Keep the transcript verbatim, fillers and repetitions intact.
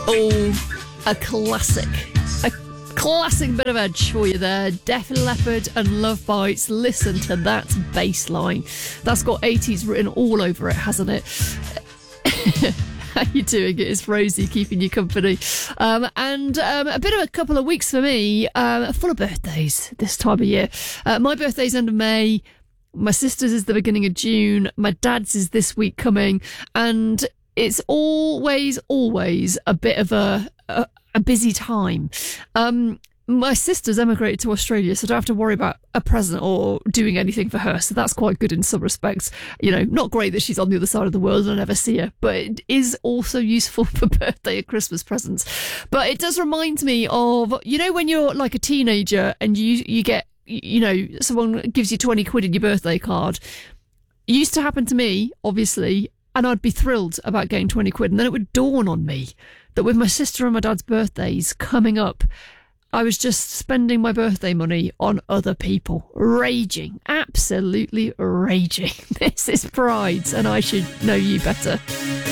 Oh, a classic. A classic bit of edge for you there. Def Leppard and Love Bites. Listen to that bass line. That's got eighties written all over it, hasn't it? How you doing? It is Rosie keeping you company. Um, and um, a bit of a couple of weeks for me, um, full of birthdays this time of year. Uh, my birthday's end of May. My sister's is the beginning of June. My dad's is this week coming. And it's always, always a bit of a, a, a busy time. Um, my sister's emigrated to Australia, so I don't have to worry about a present or doing anything for her. So that's quite good in some respects. You know, not great that she's on the other side of the world and I never see her, but it is also useful for birthday and Christmas presents. But it does remind me of, you know, when you're like a teenager and you, you get, you know, someone gives you twenty quid in your birthday card. It used to happen to me, obviously, and I'd be thrilled about getting twenty quid. And then it would dawn on me that with my sister and my dad's birthdays coming up, I was just spending my birthday money on other people. Raging. Absolutely raging. This is Pride, and I should know you better.